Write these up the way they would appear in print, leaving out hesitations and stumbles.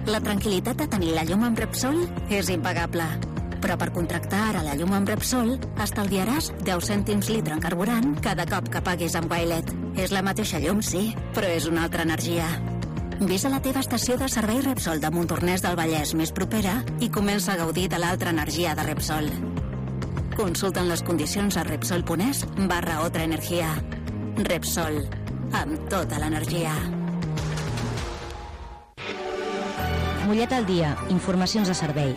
La tranquil·litat de tenir la llum amb Repsol és impagable. Però per contractar ara la llum amb Repsol estalviaràs 10 cèntims litre en carburant cada cop que paguis amb Wilet. És la mateixa llum, sí, però és una altra energia. Vés a la teva estació de servei Repsol de Montornès del Vallès més propera i comença a gaudir de l'altra energia de Repsol. Consulten les condicions a Repsol.es/otra energia. Repsol, amb tota l'energia. Mollet al dia, informacions de servei.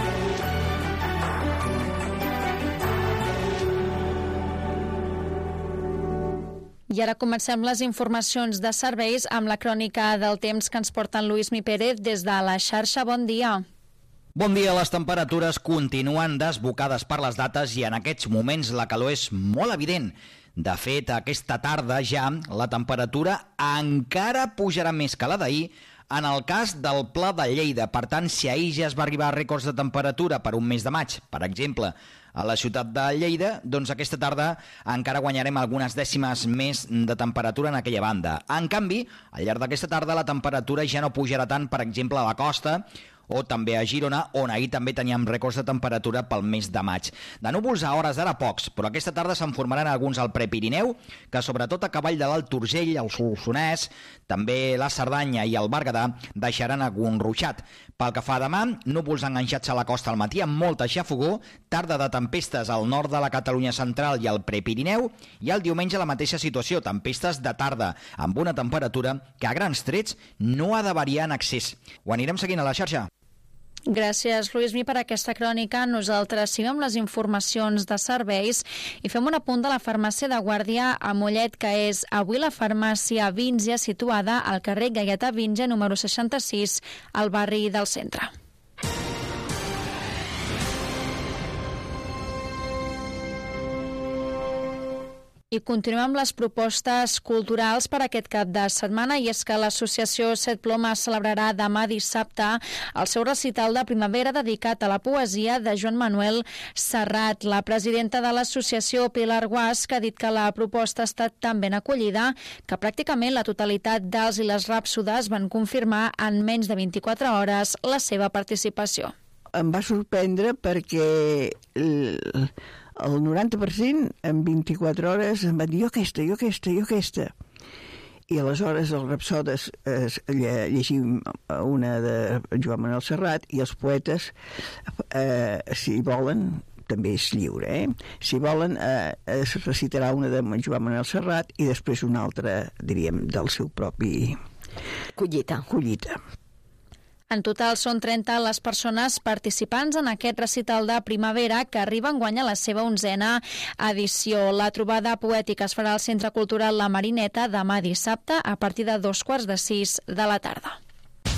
I ara comencem les informacions de serveis amb la crònica del temps que ens porta en Lluís Pérez des de la xarxa. Bon dia. Bon dia. Les temperatures continuen desbocades per les dates i en aquests moments la calor és molt evident. De fet, aquesta tarda ja la temperatura encara pujarà més que la d'ahir en el cas del Pla de Lleida. Per tant, si ahir ja es va arribar a rècords de temperatura per un mes de maig, per exemple, a la ciutat de Lleida, doncs aquesta tarda encara guanyarem algunes dècimes més de temperatura en aquella banda. En canvi, al llarg d'aquesta tarda la temperatura ja no pujarà tant, per exemple, a la costa o també a Girona, on ahir també teníem rècords de temperatura pel mes de maig. De núvols a hores d'ara pocs, però aquesta tarda se'n formaran alguns al Prepirineu, que sobretot a cavall de l'Alt Urgell, el Solsonès, també la Cerdanya i el Berguedà deixaran algun ruixat. Pel que fa a demà, núvols enganxats a la costa al matí amb molta xafogor, tarda de tempestes al nord de la Catalunya central i al Prepirineu, i el diumenge la mateixa situació, tempestes de tarda, amb una temperatura que a grans trets no ha de variar en excés. Ho anirem seguint a la xarxa. Gràcies, Lluís, per aquesta crònica. Nosaltres seguim les informacions de serveis i fem un apunt de la farmàcia de Guàrdia a Mollet, que és avui la farmàcia Víngia, situada al carrer Gaietà Víngia, número 66, al barri del centre. I continuem amb les propostes culturals per aquest cap de setmana, i és que l'associació Set Plomes celebrarà demà dissabte el seu recital de primavera dedicat a la poesia de Joan Manuel Serrat. La presidenta de l'associació, Pilar Guasc, ha dit que la proposta ha estat tan ben acollida que pràcticament la totalitat dels i les ràpsodes van confirmar en menys de 24 hores la seva participació. Em va sorprendre perquè el 90% en 24 hores em van dir jo aquesta. I aleshores els rapsodes llegim una de Joan Manuel Serrat i els poetes, si volen, també és lliure, si volen es recitarà una de Joan Manuel Serrat i després una altra, diríem, del seu propi collita. En total són 30 les persones participants en aquest recital de primavera que arriba enguany a la seva 11a edició. La trobada poètica es farà al Centre Cultural La Marineta demà dissabte a partir de 5:45 de la tarda.